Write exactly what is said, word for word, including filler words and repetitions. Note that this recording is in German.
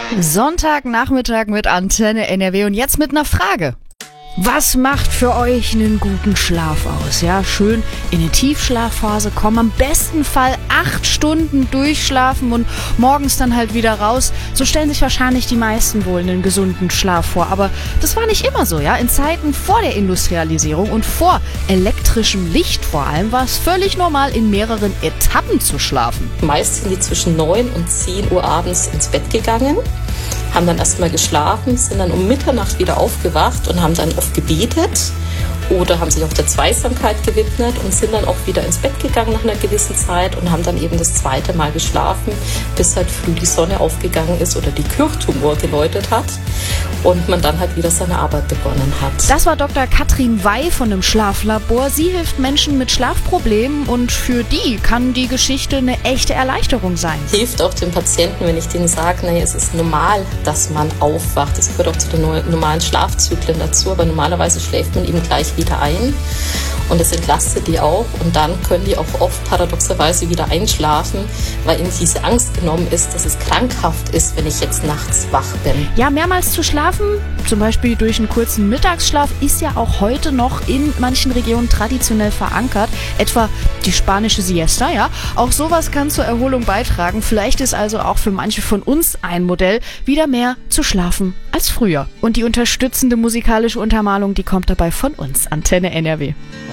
Sonntagnachmittag mit Antenne N R W und jetzt mit einer Frage. Was macht für euch einen guten Schlaf aus? Ja, schön in eine Tiefschlafphase kommen, am besten Fall acht Stunden durchschlafen und morgens dann halt wieder raus. So stellen sich wahrscheinlich die meisten wohl einen gesunden Schlaf vor. Aber das war nicht immer so, ja. In Zeiten vor der Industrialisierung und vor elektrischem Licht vor allem war es völlig normal, in mehreren Etappen zu schlafen. Meist sind die zwischen neun und zehn Uhr abends ins Bett gegangen, haben dann erstmal geschlafen, sind dann um Mitternacht wieder aufgewacht und haben dann oft gebetet oder haben sich auch der Zweisamkeit gewidmet und sind dann auch wieder ins Bett gegangen nach einer gewissen Zeit und haben dann eben das zweite Mal geschlafen, bis halt früh die Sonne aufgegangen ist oder die Kirchturmuhr geläutet hat und man dann halt wieder seine Arbeit begonnen hat. Das war Doktor Katrin Wey von dem Schlaflabor. Sie hilft Menschen mit Schlafproblemen und für die kann die Geschichte eine echte Erleichterung sein. Hilft auch den Patienten, wenn ich denen sage, naja, es ist normal, dass man aufwacht. Das gehört auch zu den normalen Schlafzyklen dazu, aber normalerweise schläft man eben gleich wieder ein und es entlastet die auch und dann können die auch oft paradoxerweise wieder einschlafen, weil ihnen diese Angst genommen ist, dass es krankhaft ist, wenn ich jetzt nachts wach bin. Ja, mehrmals zu schlafen, zum Beispiel durch einen kurzen Mittagsschlaf, ist ja auch heute noch in manchen Regionen traditionell verankert, etwa die spanische Siesta, ja. Auch sowas kann zur Erholung beitragen. Vielleicht ist also auch für manche von uns ein Modell, wieder mehr zu schlafen als früher. Und die unterstützende musikalische Untermalung, die kommt dabei von uns, Antenne N R W.